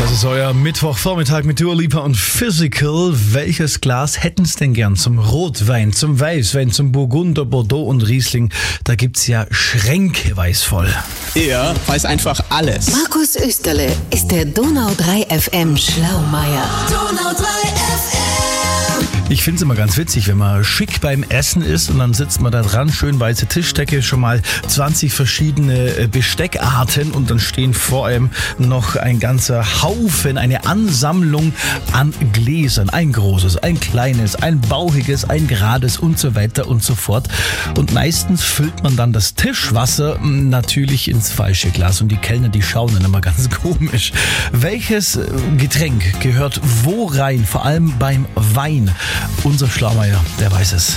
Das ist euer Mittwochvormittag mit Dua Lipa und Physical. Welches Glas hätten Sie denn gern? Zum Rotwein, zum Weißwein, zum Burgunder, Bordeaux und Riesling? Da gibt's ja Schränke voll. Er weiß einfach alles. Markus Österle ist der Donau 3 FM Schlaumeier. Donau 3 FM. Ich find's immer ganz witzig, wenn man schick beim Essen ist und dann sitzt man da dran, schön weiße Tischdecke, schon mal 20 verschiedene Besteckarten und dann stehen vor einem noch ein ganzer Haufen, eine Ansammlung an Gläsern. Ein großes, ein kleines, ein bauchiges, ein gerades und so weiter und so fort. Und meistens füllt man dann das Tischwasser natürlich ins falsche Glas und die Kellner, die schauen dann immer ganz komisch. Welches Getränk gehört wo rein, vor allem beim Wein? Unser Schlaumeier, der weiß es.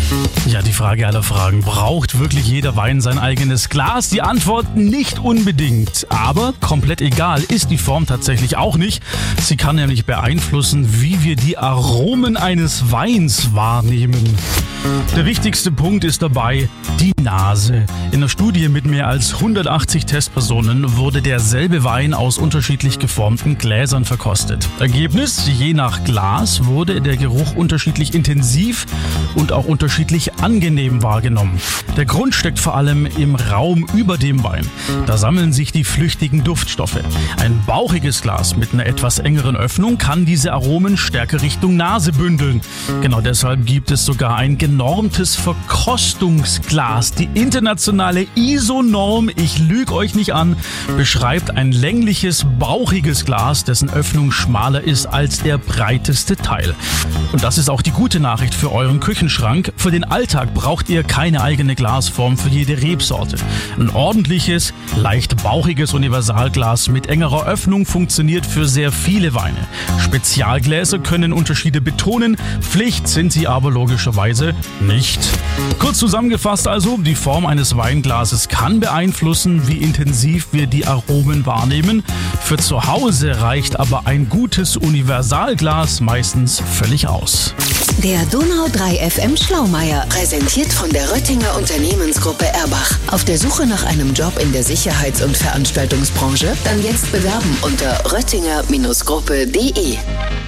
Ja, die Frage aller Fragen. Braucht wirklich jeder Wein sein eigenes Glas? Die Antwort: nicht unbedingt. Aber komplett egal ist die Form tatsächlich auch nicht. Sie kann nämlich beeinflussen, wie wir die Aromen eines Weins wahrnehmen. Der wichtigste Punkt ist dabei die Nase. In einer Studie mit mehr als 180 Testpersonen wurde derselbe Wein aus unterschiedlich geformten Gläsern verkostet. Ergebnis: je nach Glas wurde der Geruch unterschiedlich intensiv und auch unterschiedlich angenehm wahrgenommen. Der Grund steckt vor allem im Raum über dem Wein. Da sammeln sich die flüchtigen Duftstoffe. Ein bauchiges Glas mit einer etwas engeren Öffnung kann diese Aromen stärker Richtung Nase bündeln. Genau deshalb gibt es sogar ein genormtes Verkostungsglas. Die internationale ISO-Norm, ich lüge euch nicht an, beschreibt ein längliches, bauchiges Glas, dessen Öffnung schmaler ist als der breiteste Teil. Und das ist auch die gute Nachricht für euren Küchenschrank. Für den Alltag braucht ihr keine eigene Glasform für jede Rebsorte. Ein ordentliches, leicht bauchiges Universalglas mit engerer Öffnung funktioniert für sehr viele Weine. Spezialgläser können Unterschiede betonen, Pflicht sind sie aber logischerweise nicht. Kurz zusammengefasst also, die Form eines Weinglases kann beeinflussen, wie intensiv wir die Aromen wahrnehmen. Für zu Hause reicht aber ein gutes Universalglas meistens völlig aus. Der Donau 3 FM Schlaumeier, präsentiert von der Röttinger Unternehmensgruppe Erbach. Auf der Suche nach einem Job in der Sicherheits- und Veranstaltungsbranche? Dann jetzt bewerben unter röttinger-gruppe.de.